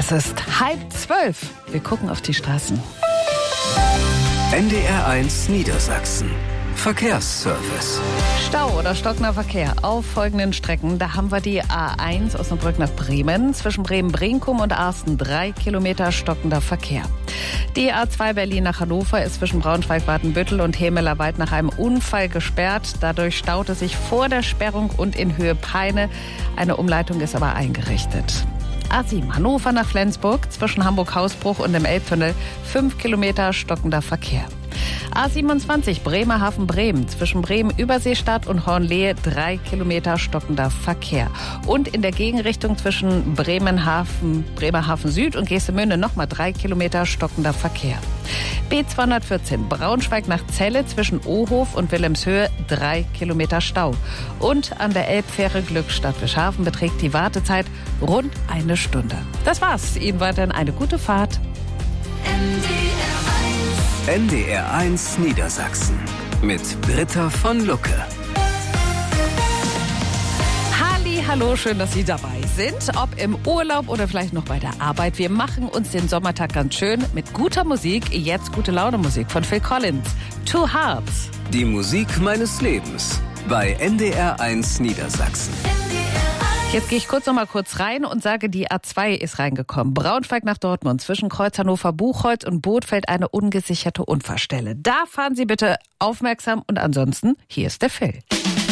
Es ist 11:30. Wir gucken auf die Straßen. NDR1 Niedersachsen. Verkehrsservice. Stau oder stockender Verkehr auf folgenden Strecken. Da haben wir die A1 Osnabrück nach Bremen. Zwischen Bremen-Brinkum und Arsten 3 Kilometer stockender Verkehr. Die A2 Berlin nach Hannover ist zwischen Braunschweig-Wadenbüttel und Hemelerwald nach einem Unfall gesperrt. Dadurch staut es sich vor der Sperrung und in Höhe Peine. Eine Umleitung ist aber eingerichtet. A7 Hannover nach Flensburg zwischen Hamburg-Hausbruch und dem Elbtunnel 5 Kilometer stockender Verkehr. A27 Bremerhaven-Bremen zwischen Bremen-Überseestadt und Hornlehe 3 Kilometer stockender Verkehr. Und in der Gegenrichtung zwischen Bremerhaven Süd und Geestemünde nochmal 3 Kilometer stockender Verkehr. B214 Braunschweig nach Celle zwischen Ohof und Wilhelmshöhe 3 Kilometer Stau. Und an der Elbfähre Glückstadt-Wischhafen beträgt die Wartezeit rund eine Stunde. Das war's. Ihnen weiterhin eine gute Fahrt. NDR1 Niedersachsen mit Britta von Lucke. Hallo, schön, dass Sie dabei sind. Ob im Urlaub oder vielleicht noch bei der Arbeit. Wir machen uns den Sommertag ganz schön mit guter Musik. Jetzt gute Laune Musik von Phil Collins. Two Hearts. Die Musik meines Lebens bei NDR1 Niedersachsen. Jetzt gehe ich kurz rein und sage, die A2 ist reingekommen. Braunschweig nach Dortmund zwischen Kreuz Hannover-Buchholz und Bothfeld eine ungesicherte Unfallstelle. Da fahren Sie bitte aufmerksam und ansonsten, hier ist der Phil.